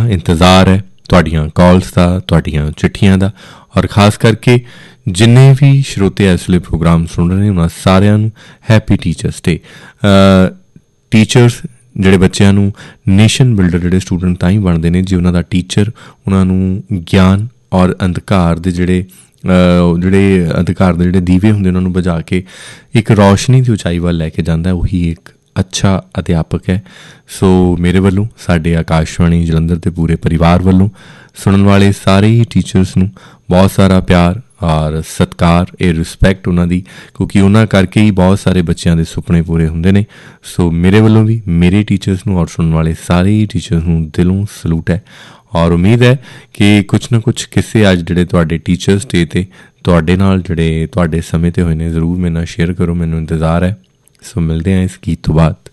इंतज़ार है तुहाड़ियां कॉल्स का, तुहाड़ियां चिट्ठियां का। और खास करके जिन्ने भी श्रोते इस वे प्रोग्राम सुन रहे हैं उन्होंने सारिਆਂ ਨੂੰ हैप्पी टीचर्स डे। टीचर्स ਜਿਹੜੇ ਬੱਚਿਆਂ ਨੂੰ ਨੇਸ਼ਨ ਬਿਲਡਰ ਜਿਹੜੇ ਸਟੂਡੈਂਟ ਤਾਂ ਹੀ ਬਣਦੇ ਨੇ ਜੇ ਉਹਨਾਂ ਦਾ ਟੀਚਰ ਉਹਨਾਂ ਨੂੰ ਗਿਆਨ ਔਰ ਅੰਧਕਾਰ ਦੇ ਜਿਹੜੇ ਅੰਧਕਾਰ ਦੇ ਜਿਹੜੇ ਦੀਵੇ ਹੁੰਦੇ ਉਹਨਾਂ ਨੂੰ ਬੁਝਾ ਕੇ ਇੱਕ ਰੌਸ਼ਨੀ ਦੀ ਉਚਾਈ ਵੱਲ ਲੈ ਕੇ ਜਾਂਦਾ, ਉਹੀ ਇੱਕ ਅੱਛਾ ਅਧਿਆਪਕ ਹੈ। ਸੋ ਮੇਰੇ ਵੱਲੋਂ, ਸਾਡੇ ਆਕਾਸ਼ਵਾਣੀ ਜਲੰਧਰ ਦੇ ਪੂਰੇ ਪਰਿਵਾਰ ਵੱਲੋਂ ਸੁਣਨ ਵਾਲੇ ਸਾਰੇ ਹੀ ਟੀਚਰਸ ਨੂੰ ਬਹੁਤ ਸਾਰਾ ਪਿਆਰ ਔਰ ਸਤਿਕਾਰ, ਇਹ ਰਿਸਪੈਕਟ ਉਹਨਾਂ ਦੀ, ਕਿਉਂਕਿ ਉਹਨਾਂ ਕਰਕੇ ਹੀ ਬਹੁਤ ਸਾਰੇ ਬੱਚਿਆਂ ਦੇ ਸੁਪਨੇ ਪੂਰੇ ਹੁੰਦੇ ਨੇ। ਸੋ ਮੇਰੇ ਵੱਲੋਂ ਵੀ ਮੇਰੇ ਟੀਚਰਸ ਨੂੰ ਔਰ ਸੁਣਨ ਵਾਲੇ ਸਾਰੇ ਹੀ ਟੀਚਰਸ ਨੂੰ ਦਿਲੋਂ ਸਲੂਟ ਹੈ। ਔਰ ਉਮੀਦ ਹੈ ਕਿ ਕੁਛ ਨਾ ਕੁਛ ਕਿਸੇ ਅੱਜ ਜਿਹੜੇ ਤੁਹਾਡੇ ਟੀਚਰਸ ਡੇ 'ਤੇ ਤੁਹਾਡੇ ਨਾਲ ਜਿਹੜੇ ਤੁਹਾਡੇ ਸਮੇਂ 'ਤੇ ਹੋਏ ਨੇ ਜ਼ਰੂਰ ਮੇਰੇ ਨਾਲ ਸ਼ੇਅਰ ਕਰੋ, ਮੈਨੂੰ ਇੰਤਜ਼ਾਰ ਹੈ। ਸੋ ਮਿਲਦੇ ਹਾਂ ਇਸ ਗੀਤ ਤੋਂ ਬਾਅਦ।